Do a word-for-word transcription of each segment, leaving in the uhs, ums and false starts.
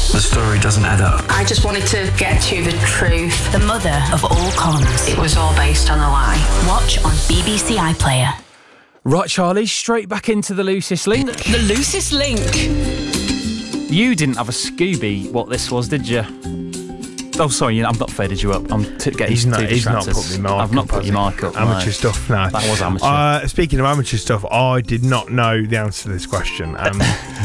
The story doesn't add up. I just wanted to get to the truth. The mother of all cons. It was all based on a lie. Watch on B B C iPlayer. Right, Charlie, straight back into the loosest link. The loosest link. You didn't have a Scooby what this was, did you? Oh, sorry, I've not faded you up. I'm t- getting He's not, too he's not distracted. put me mic I've not up, put has your he? mic up. Amateur no. stuff, no. That was amateur. Uh, speaking of amateur stuff, I did not know the answer to this question. Um,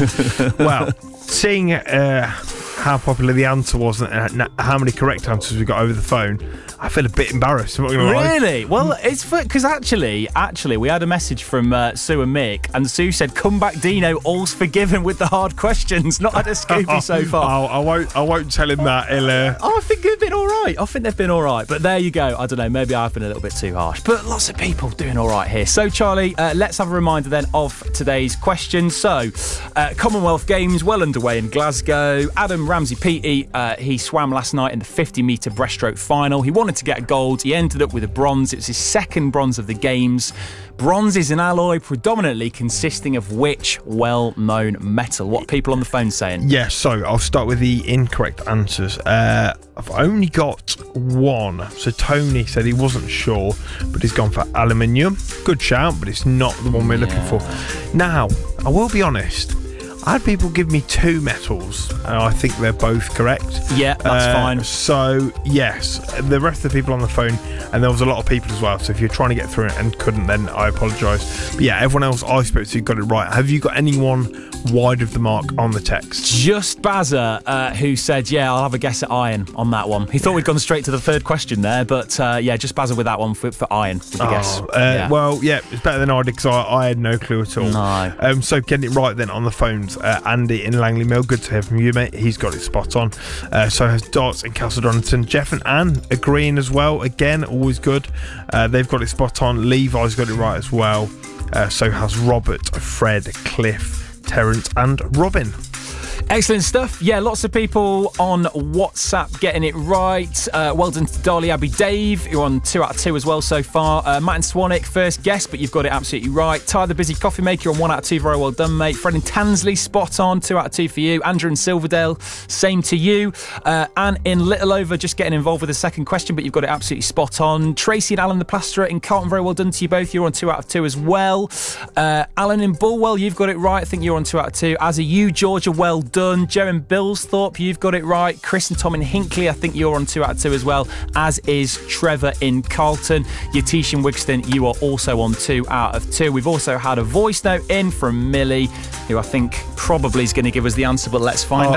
well, seeing uh, how popular the answer was and how many correct answers we got over the phone, I feel a bit embarrassed. I'm not gonna lie. Really? Well, it's because actually, actually, we had a message from uh, Sue and Mick, and Sue said, "Come back, Dino. All's forgiven with the hard questions." Not had a Scooby so far. Oh, I won't. I won't tell him that. He'll, uh... Oh, I think they've been all right. I think they've been all right. But there you go. I don't know. Maybe I've been a little bit too harsh. But lots of people doing all right here. So, Charlie, uh, let's have a reminder then of today's questions. So, uh, Commonwealth Games well underway in Glasgow. Adam Ramsey Peaty, uh, he swam last night in the fifty metre breaststroke final. He wanted to get a gold. He ended up with a bronze. It was his second bronze of the Games. Bronze is an alloy predominantly consisting of which well-known metal? What are people on the phone saying? Yeah, so I'll start with the incorrect answers. Uh, I've only got one. So Tony said he wasn't sure, but he's gone for aluminium. Good shout, but it's not the one we're Yeah. looking for. Now, I will be honest. I had people give me two metals, and I think they're both correct. Yeah, that's Uh, fine. So, yes, the rest of the people on the phone, and there was a lot of people as well, so if you're trying to get through it and couldn't, then I apologise. But yeah, everyone else I spoke to got it right. Have you got anyone wide of the mark on the text? Just Bazza, uh, who said, yeah, I'll have a guess at iron on that one. He thought we'd gone straight to the third question there, but uh, yeah, just Bazza with that one for, for iron, with the Oh, guess. uh, Yeah. Well, yeah, it's better than I did because I, I had no clue at all. No. Um, so getting it right then on the phones, uh, Andy in Langley Mill, good to hear from you, mate. He's got it spot on. Uh, so has Darts in Castle Donington. Jeff and Anne agreeing as well. Again, always good. Uh, they've got it spot on. Levi's got it right as well. Uh, so has Robert, Fred, Cliff, Terence and Robin. Excellent stuff. Yeah, lots of people on WhatsApp getting it right. Uh, well done to Darley Abbey Dave. You're on two out of two as well so far. Uh, Matt and Swanwick, first guess, but you've got it absolutely right. Ty the Busy Coffee Maker on one out of two. Very well done, mate. Fred and Tansley, spot on. Two out of two for you. Andrew and Silverdale, same to you. Uh, Anne in Littleover, just getting involved with the second question, but you've got it absolutely spot on. Tracy and Alan the Plasterer in Carlton, very well done to you both. You're on two out of two as well. Uh, Alan in Bulwell, you've got it right. I think you're on two out of two. As are you, Georgia, well done. Joe in Billsthorpe, you've got it right. Chris and Tom in Hinckley, I think you're on two out of two as well, as is Trevor in Carlton. Yatish in Wigston, you are also on two out of two. We've also had a voice note in from Millie, who I think probably is going to give us the answer, but let's find Oh,